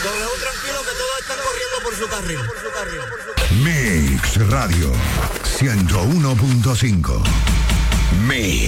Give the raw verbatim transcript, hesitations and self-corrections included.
W tranquilo que todos están corriendo por su carril. Por su carril. Por su carril. Mix Radio ciento uno punto cinco. Mix.